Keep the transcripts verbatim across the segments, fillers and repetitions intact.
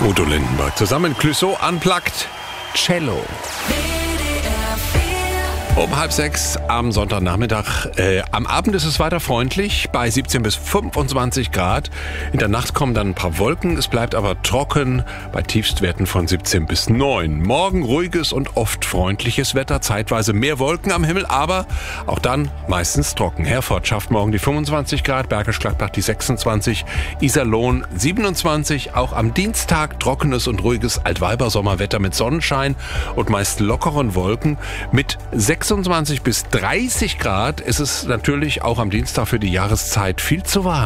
Udo Lindenberg zusammen Clouseau unplugged Cello. Um halb sechs am Sonntagnachmittag. Äh, am Abend ist es weiter freundlich bei siebzehn bis fünfundzwanzig Grad. In der Nacht kommen dann ein paar Wolken. Es bleibt aber trocken bei Tiefstwerten von siebzehn bis neun. Morgen ruhiges und oft freundliches Wetter. Zeitweise mehr Wolken am Himmel, aber auch dann meistens trocken. Herford schafft morgen die fünfundzwanzig Grad, Bergisch Gladbach die sechsundzwanzig, Iserlohn siebenundzwanzig. Auch am Dienstag trockenes und ruhiges Altweibersommerwetter mit Sonnenschein und meist lockeren Wolken mit sechsundzwanzig bis dreißig Grad. Ist es natürlich auch am Dienstag für die Jahreszeit viel zu warm.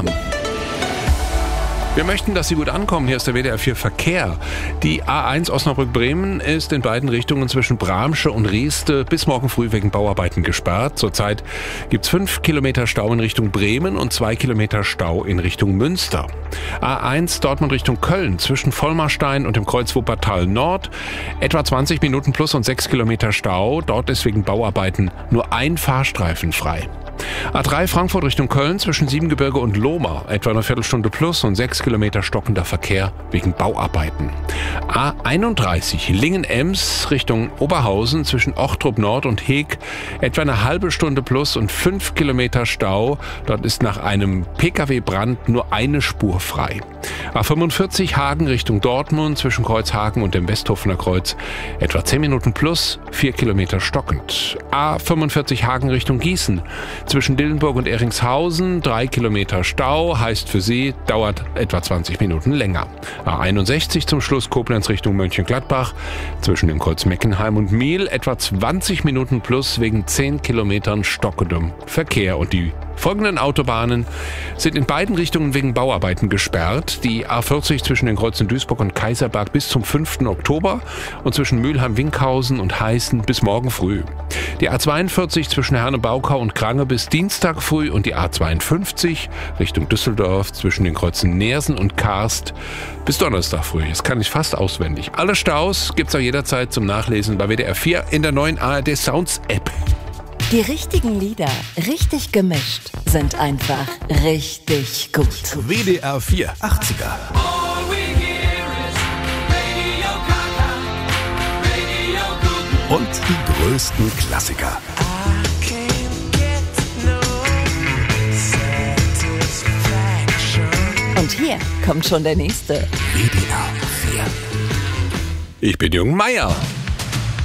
Wir möchten, dass Sie gut ankommen. Hier ist der W D R vier Verkehr. Die A eins Osnabrück-Bremen ist in beiden Richtungen zwischen Bramsche und Rieste bis morgen früh wegen Bauarbeiten gesperrt. Zurzeit gibt es fünf Kilometer Stau in Richtung Bremen und zwei Kilometer Stau in Richtung Münster. A eins Dortmund Richtung Köln zwischen Vollmarstein und dem Kreuz Wuppertal Nord. Etwa zwanzig Minuten plus und sechs Kilometer Stau. Dort ist wegen Bauarbeiten nur ein Fahrstreifen frei. A drei Frankfurt Richtung Köln zwischen Siebengebirge und Lohmar. Etwa eine Viertelstunde plus und sechs Kilometer stockender Verkehr wegen Bauarbeiten. A einunddreißig Lingen-Ems Richtung Oberhausen zwischen Ochtrup Nord und Heeg. Etwa eine halbe Stunde plus und fünf Kilometer Stau. Dort ist nach einem Pkw-Brand nur eine Spur frei. A fünfundvierzig Hagen Richtung Dortmund zwischen Kreuzhagen und dem Westhofener Kreuz. Etwa zehn Minuten plus, vier Kilometer stockend. A fünfundvierzig Hagen Richtung Gießen. Zwischen Dillenburg und Eringshausen drei Kilometer Stau, heißt für Sie, dauert etwa zwanzig Minuten länger. A einundsechzig zum Schluss Koblenz Richtung Mönchengladbach. Zwischen dem Kreuz Meckenheim und Miel etwa zwanzig Minuten plus wegen zehn Kilometern stockendem Verkehr. Und die folgenden Autobahnen sind in beiden Richtungen wegen Bauarbeiten gesperrt. Die A vierzig zwischen den Kreuzen Duisburg und Kaiserberg bis zum fünften Oktober und zwischen Mülheim-Winkhausen und Heißen bis morgen früh. Die A zweiundvierzig zwischen Herne-Baukau und Krange bis Dienstag früh und die A zweiundfünfzig Richtung Düsseldorf zwischen den Kreuzen Neersen und Karst bis Donnerstag früh. Das kann ich fast auswendig. Alle Staus gibt's auch jederzeit zum Nachlesen bei W D R vier in der neuen A R D Sounds App. Die richtigen Lieder, richtig gemischt, sind einfach richtig gut. W D R vier achtziger. Und die größten Klassiker. Und hier kommt schon der nächste. W D R vier. Ich bin Jürgen Meier.